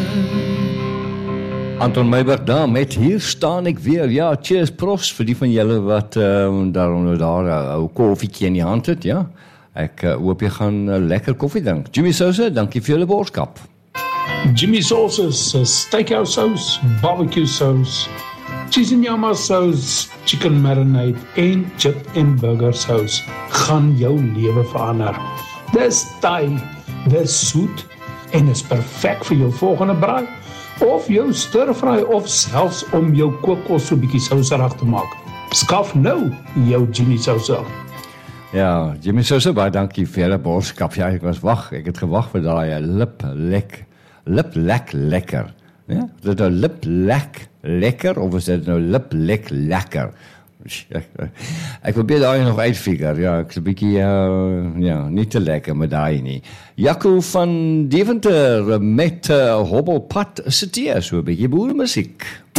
Anton Meiberg daar met Hier staan ek weer. Ja, cheers profs vir die van julle wat daaronder daar ou koffietjie in die hand het, ja. Ek hoop jy gaan lekker koffie drink. Jimmy Sousa, dankie vir julle boodskap. Jimmy Sauce's steakhouse sauce, barbecue sauce, cheese and yama sauce, chicken marinade en chip en burger sauce gaan jou lewe verander. Dis Thai, dis soet en is perfek vir jou volgende braai of jou stir-fry of selfs om jou kookkos so bietjie souserig te maak. Skaf nou jou Jimmy Sausa. Ja, Jimmy Sousa, baie dankie vir julle boodskap. Ja, ek het gewag vir daai liplek lekker. Ja, is dit nou liplek lekker of is dit nou liplek lekker? Ek probeer daai nog uitfigure. Ja, ek is 'n bietjie nie te lekker met daai nie. Jaco van Deventer met Hobbelpad City, so 'n bietjie boermusiek.